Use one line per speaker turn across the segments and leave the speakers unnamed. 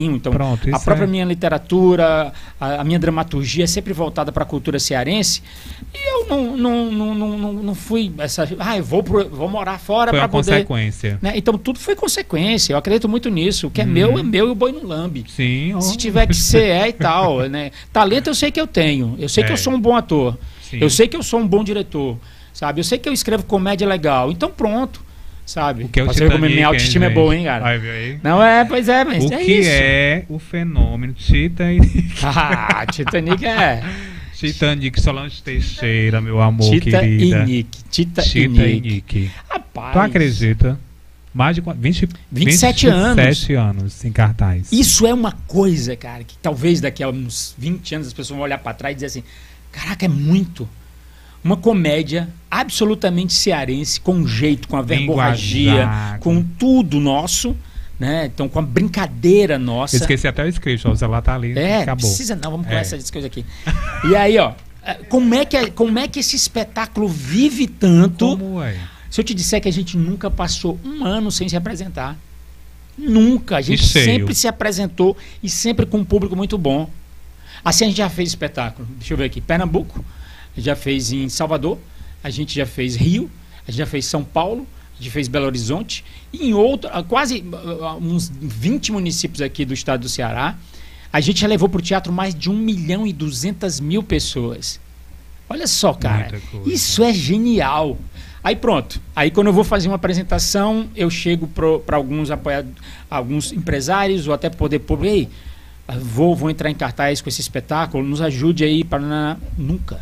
Então,
Pronto,
a
isso
própria
é...
minha literatura, a minha dramaturgia é sempre voltada para a cultura cearense. E eu não fui essa. Eu vou morar fora
Foi
para
uma
poder.
consequência.
Né? Então, tudo foi consequência. Eu acredito muito nisso. O que é meu é meu e o boi não lambe.
Sim.
Se tiver que ser, e tal. Né? Talento eu sei que eu tenho. Eu sei que eu sou um bom ator.
Sim.
Eu sei que eu sou um bom diretor. Sabe? Eu sei que eu escrevo comédia legal. Então, pronto. Sabe?
O que é o
Você ver como
Titanic,
minha autoestima é boa, hein, cara?
Vai ver aí.
Não é, pois é, mas
O
é
que
isso.
é o fenômeno Titanic?
Titanic é.
Titanic, Solange Teixeira, meu amor, querida.
Tita
Tita
e
e
Nick.
Nick.
Rapaz.
Tu acredita? Mais de
27 anos.
27 anos em cartaz.
Isso é uma coisa, cara, que talvez daqui a uns 20 anos as pessoas vão olhar pra trás e dizer assim: caraca, é muito. Uma comédia absolutamente cearense, com jeito, com a verborragia,
Linguajar,
com tudo nosso, né? Então, com a brincadeira nossa.
Eu esqueci até o script, ó, o celular tá ali.
Não
Acabou.
precisa não, vamos conversar essas coisas aqui. E aí, ó, como é que esse espetáculo vive tanto?
Como é?
Se eu te disser que a gente nunca passou um ano sem se apresentar. Nunca. A gente
cheio.
sempre se apresentou e sempre com um público muito bom. Assim a gente já fez espetáculo. Deixa eu ver aqui. Pernambuco, já fez em Salvador, a gente já fez Rio, a gente já fez São Paulo, a gente fez Belo Horizonte, e em quase uns 20 municípios aqui do estado do Ceará. A gente já levou para o teatro mais de 1.200.000 pessoas. Olha só, cara. Isso é genial. Aí pronto. Aí quando eu vou fazer uma apresentação, eu chego para alguns empresários ou até poder público. Ei, vou entrar em cartaz com esse espetáculo, nos ajude aí para... Nunca.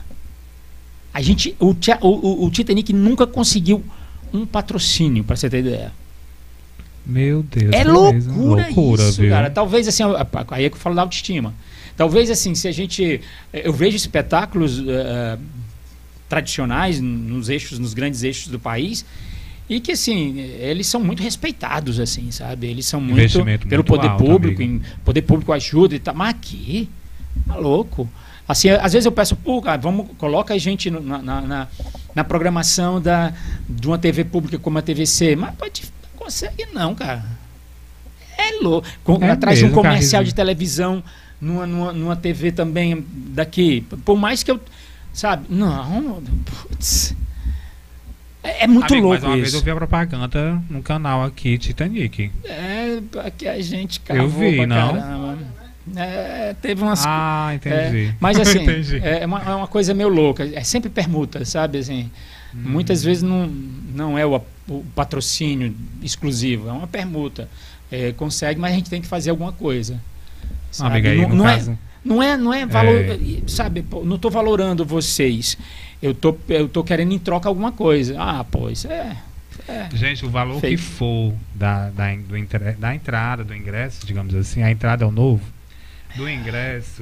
O Titanic nunca conseguiu um patrocínio, para você ter ideia.
Meu Deus.
É loucura isso,
viu?
cara. Talvez assim, aí é que eu falo da autoestima. Talvez assim, se a gente... Eu vejo espetáculos tradicionais nos grandes eixos do país, e que assim, eles são muito respeitados, assim, sabe? Eles são muito pelo poder público, poder público ajuda e tal. Mas aqui, tá louco. Assim, às vezes eu peço, cara, coloca a gente na programação de uma TV pública como a TVC, mas não consegue não, cara. É louco. Atrás de um comercial de televisão, numa TV também daqui, por mais que eu... Sabe? Não, putz. É muito louco
mas uma
isso.
vez eu vi a propaganda no canal aqui, Titanic.
Aqui a gente cavou
eu vi, não?
Caramba. Teve umas...
entendi.
Mas assim,
entendi.
É uma coisa meio louca. É sempre permuta, sabe? Assim, muitas vezes não é o patrocínio exclusivo, é uma permuta. Consegue, mas a gente tem que fazer alguma coisa. Sabe?
Amiga, aí, no caso...
Não é valor, sabe? Não estou valorando vocês. Eu tô querendo em troca alguma coisa. Pois
Gente, o valor que for da entrada, do ingresso, digamos assim, a entrada é o novo, do ingresso,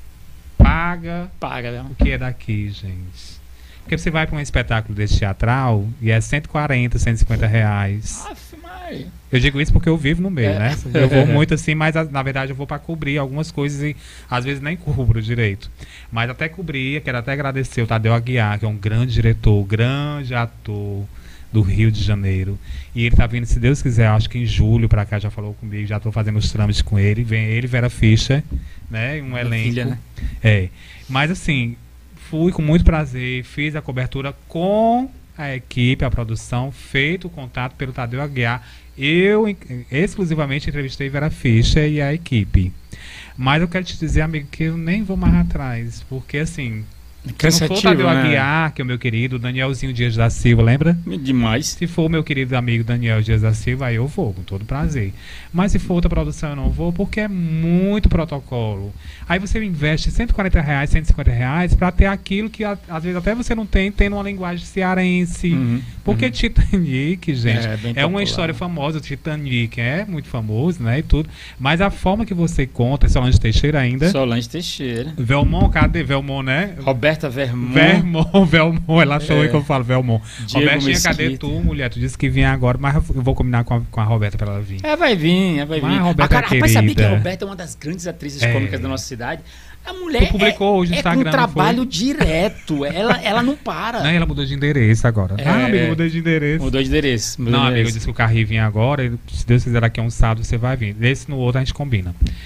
paga o que é daqui, gente. Porque você vai para um espetáculo desse teatral e é 140, 150 reais. Eu digo isso porque eu vivo no meio, né? Eu vou muito assim, mas na verdade eu vou para cobrir algumas coisas e às vezes nem cubro direito. Mas até cobrir, quero até agradecer o Tadeu Aguiar, que é um grande diretor, grande ator do Rio de Janeiro. E ele tá vindo, se Deus quiser, acho que em julho para cá, já falou comigo, já estou fazendo os trâmites com ele. Vem ele, Vera Fischer, né? Um elenco. Filha, né? Mas assim, fui com muito prazer, fiz a cobertura com a equipe, a produção, feito o contato pelo Tadeu Aguiar. Eu exclusivamente entrevistei Vera Fischer e a equipe. Mas eu quero te dizer, amigo, que eu nem vou mais atrás, porque assim... Se não for o Tadeu Aguiar, que é o meu querido, Danielzinho Dias da Silva, lembra?
Demais.
Se for o meu querido amigo Daniel Dias da Silva, aí eu vou, com todo prazer. Mas se for outra produção, eu não vou, porque é muito protocolo. Aí você investe R$140, R$150 para ter aquilo que às vezes até você não tem uma linguagem cearense. Porque Titanic, gente, é uma história famosa. Titanic é muito famoso, né, e tudo. Mas a forma que você conta, Solange Teixeira ainda.
Solange Teixeira.
Velmont, cadê Velmont, né?
Roberta Vermont.
Velmont, ela sou eu que eu falo, Velmont. Robertinha, cadê
Mesquita.
tu, mulher? Tu disse que vinha agora, mas eu vou combinar com a Roberta pra ela vir.
Vai vir.
Mas a Roberta
rapaz, sabia que a Roberta é uma das grandes atrizes cômicas da nossa cidade? A mulher
publicou hoje no Instagram,
com trabalho direto. Ela não para.
Não, ela mudou de endereço agora. Amigo, mudou de endereço.
Amigo,
disse que o carro ia vir agora. Se Deus quiser, daqui a um sábado você vai vir. Desse no outro a gente combina.